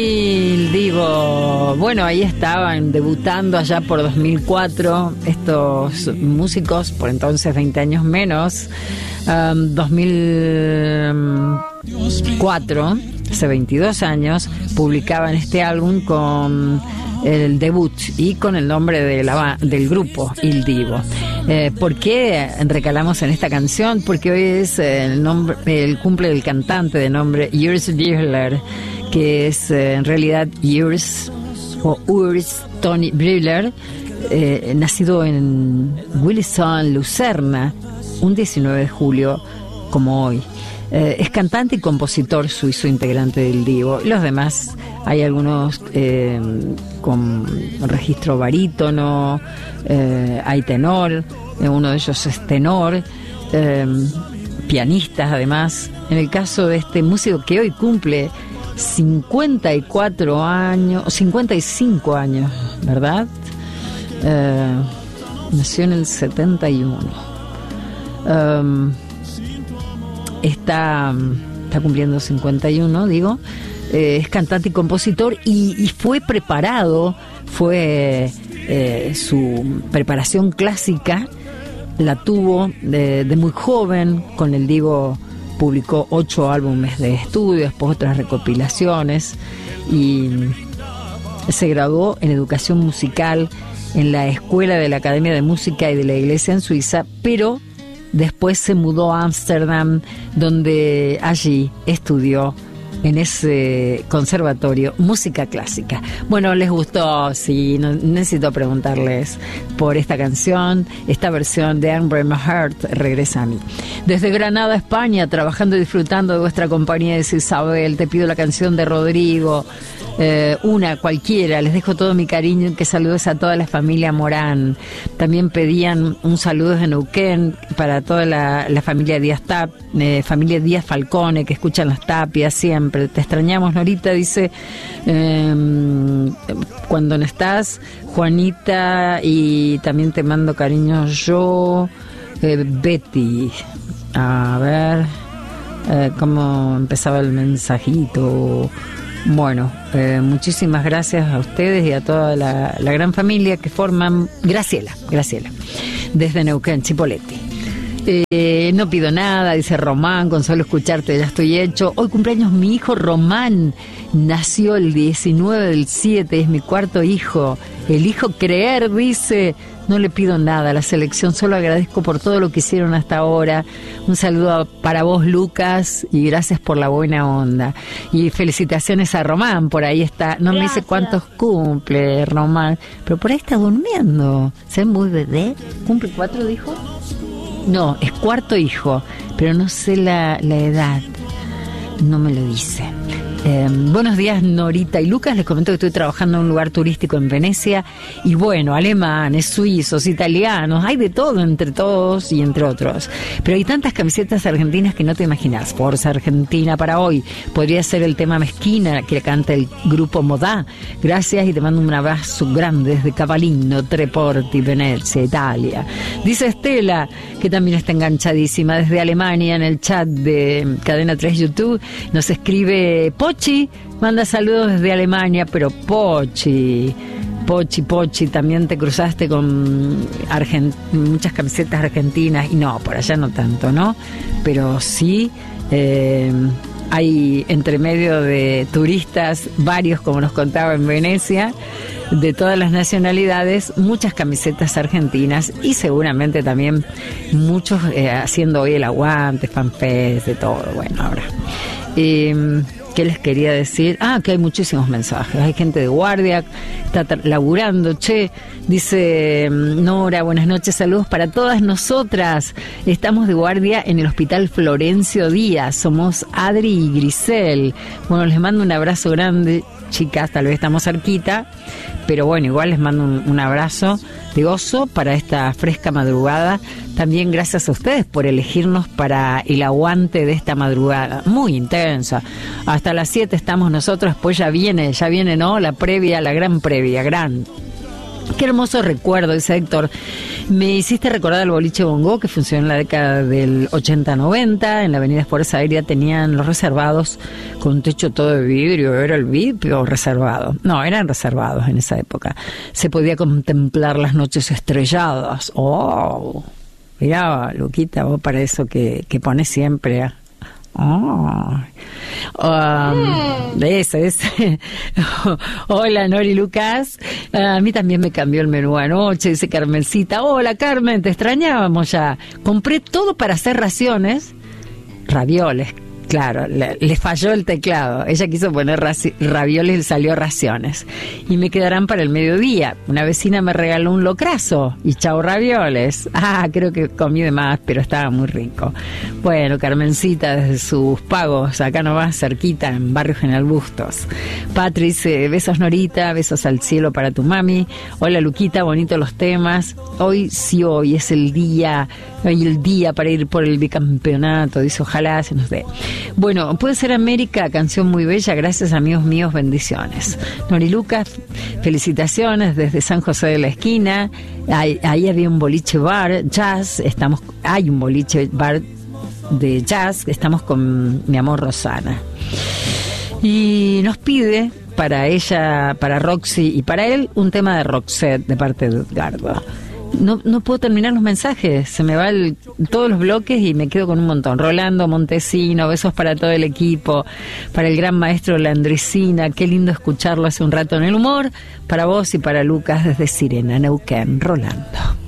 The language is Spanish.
El Divo, bueno, ahí estaban debutando allá por 2004 estos músicos, por entonces 20 años menos, 2004, hace 22 años, publicaban este álbum con el debut y con el nombre del grupo, Il Divo. ¿Por qué recalamos en esta canción? Porque hoy es el cumple del cantante de nombre Urs Briller, que es en realidad Urs Tony Briller, nacido en Williston, Lucerna, un 19 de julio, como hoy. Es cantante y compositor suizo, integrante del Divo. Los demás, hay algunos con registro barítono, hay tenor, uno de ellos es tenor, pianistas además. En el caso de este músico que hoy cumple 55 años, ¿verdad? Nació en el 71. Está cumpliendo 51, digo. Es cantante y compositor y fue preparado, su preparación clásica la tuvo de muy joven. Con el Divo publicó 8 álbumes de estudio, después otras recopilaciones, y se graduó en educación musical en la Escuela de la Academia de Música y de la Iglesia en Suiza, pero después se mudó a Ámsterdam, donde allí estudió en ese conservatorio música clásica. Bueno, ¿les gustó? Sí, no, necesito preguntarles por esta canción, esta versión de Amber My Heart, Regresa a mí. Desde Granada, España, trabajando y disfrutando de vuestra compañía, dice Isabel. Te pido la canción de Rodrigo, una cualquiera. Les dejo todo mi cariño, que saludos a toda la familia Morán. También pedían un saludo de Neuquén para toda la familia Díaz familia Díaz Falcone, que escuchan las Tapias siempre. Te extrañamos, Norita, dice, cuando no estás, Juanita, y también te mando cariño yo, Betty. A ver cómo empezaba el mensajito. Bueno, muchísimas gracias a ustedes y a toda la gran familia que forman. Graciela, desde Neuquén, Chipoleti. No pido nada, dice Román, con solo escucharte ya estoy hecho. Hoy cumpleaños mi hijo Román, nació el 19 del 7, es mi cuarto hijo. Elijo creer, dice. No le pido nada a la selección, solo agradezco por todo lo que hicieron hasta ahora. Un saludo para vos, Lucas, y gracias por la buena onda. Y felicitaciones a Román, por ahí está. No me dice cuántos cumple Román, pero por ahí está durmiendo. ¿Se ve muy bebé? ¿Cumple 4, dijo? No, es cuarto hijo, pero no sé la edad. No me lo dice. Buenos días, Norita y Lucas. Les comento que estoy trabajando en un lugar turístico en Venecia, y bueno, alemanes, suizos, italianos, hay de todo entre todos y entre otros, pero hay tantas camisetas argentinas que no te imaginas. Forza Argentina para hoy podría ser el tema Mezquina que canta el grupo Modà. Gracias y te mando un abrazo grande desde Cavallino, Treporti, Venecia, Italia. Dice Estela, que también está enganchadísima desde Alemania en el chat de Cadena 3 YouTube. Nos escribe Pochi, manda saludos desde Alemania, pero Pochi, también te cruzaste con muchas camisetas argentinas, y no, por allá no tanto, ¿no? Pero sí, hay entre medio de turistas, varios, como nos contaba en Venecia, de todas las nacionalidades, muchas camisetas argentinas, y seguramente también muchos haciendo hoy el aguante, fanfest, de todo. Bueno, ahora... ¿qué les quería decir? Que hay muchísimos mensajes. Hay gente de guardia, está laburando. Dice Nora, buenas noches, saludos para todas nosotras. Estamos de guardia en el Hospital Florencio Díaz. Somos Adri y Grisel. Bueno, les mando un abrazo grande, chicas, tal vez estamos cerquita, pero bueno, igual les mando un abrazo de gozo para esta fresca madrugada. También gracias a ustedes por elegirnos para el aguante de esta madrugada, muy intensa. Hasta las 7 estamos nosotros, después ya viene, ¿no? La previa, la gran previa, Qué hermoso recuerdo, dice Héctor. Me hiciste recordar el boliche Bongo que funcionó en la década del 80-90. En la avenida Fuerza Aérea tenían los reservados con un techo todo de vidrio. ¿Era el VIP o reservado? No, eran reservados en esa época. Se podía contemplar las noches estrelladas. ¡Oh! Mirá, Luquita, vos para eso que pones siempre. Ese. Hola, Nori Lucas. A mí también me cambió el menú anoche, dice Carmencita. Hola, Carmen, te extrañábamos ya. Compré todo para hacer raciones. Ravioles, claro, le falló el teclado. Ella quiso poner ravioles y salió raciones. Y me quedarán para el mediodía. Una vecina me regaló un locrazo y chau ravioles. Creo que comí de más, pero estaba muy rico. Bueno, Carmencita, desde sus pagos, acá nomás cerquita, en Barrio General Bustos. Patrice, besos Norita, besos al cielo para tu mami. Hola Luquita, bonitos los temas. Hoy es el día para ir por el bicampeonato. Dice, ojalá se nos dé. Bueno, puede ser América, canción muy bella, gracias amigos míos, bendiciones. Nori Lucas, felicitaciones desde San José de la Esquina. Ahí había un boliche bar, jazz, hay un boliche bar de jazz, estamos con mi amor Rosana. Y nos pide para ella, para Roxy y para él, un tema de Roxette de parte de Edgardo. No puedo terminar los mensajes, se me van todos los bloques y me quedo con un montón. Rolando Montesino, besos para todo el equipo, para el gran maestro Landricina, qué lindo escucharlo hace un rato en el humor, para vos y para Lucas desde Sirena, Neuquén, Rolando.